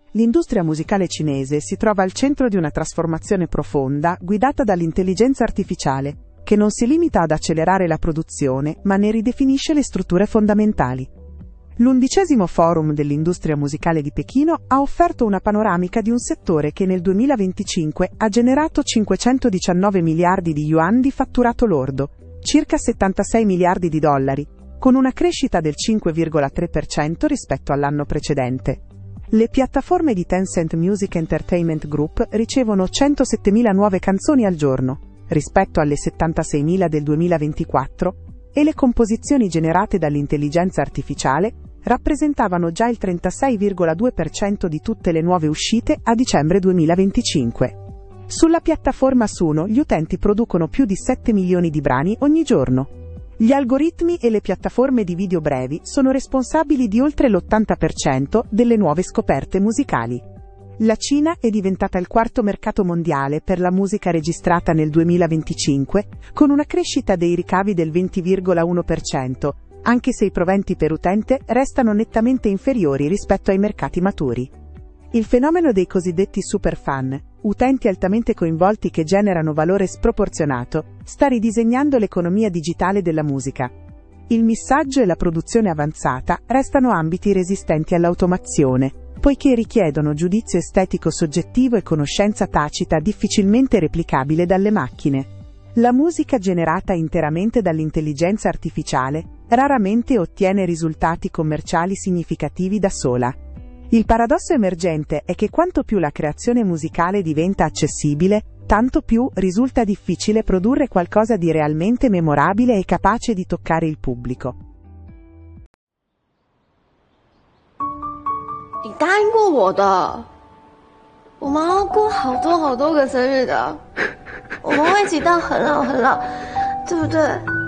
L'industria musicale cinese si trova al centro di una trasformazione profonda guidata dall'intelligenza artificiale, che non si limita ad accelerare la produzione, ma ne ridefinisce le strutture fondamentali. L'11° Forum dell'industria musicale di Pechino ha offerto una panoramica di un settore che nel 2025 ha generato 519 miliardi di yuan di fatturato lordo, circa 76 miliardi di dollari, con una crescita del 5,3% rispetto all'anno precedente. Le piattaforme di Tencent Music Entertainment Group ricevono 107.000 nuove canzoni al giorno, rispetto alle 76.000 del 2024, e le composizioni generate dall'intelligenza artificiale rappresentavano già il 36,2% di tutte le nuove uscite a dicembre 2025. Sulla piattaforma Suno gli utenti producono più di 7 milioni di brani ogni giorno. Gli algoritmi e le piattaforme di video brevi sono responsabili di oltre l'80% delle nuove scoperte musicali. La Cina è diventata il quarto mercato mondiale per la musica registrata nel 2025, con una crescita dei ricavi del 20,1%, anche se i proventi per utente restano nettamente inferiori rispetto ai mercati maturi. Il fenomeno dei cosiddetti superfan, utenti altamente coinvolti che generano valore sproporzionato, sta ridisegnando l'economia digitale della musica. Il missaggio e la produzione avanzata restano ambiti resistenti all'automazione, poiché richiedono giudizio estetico soggettivo e conoscenza tacita difficilmente replicabile dalle macchine. La musica generata interamente dall'intelligenza artificiale raramente ottiene risultati commerciali significativi da sola. Il paradosso emergente è che quanto più la creazione musicale diventa accessibile, tanto più risulta difficile produrre qualcosa di realmente memorabile e capace di toccare il pubblico. 你答应过我的，我们要过好多好多个生日的，我们会一起到很老很老，对不对？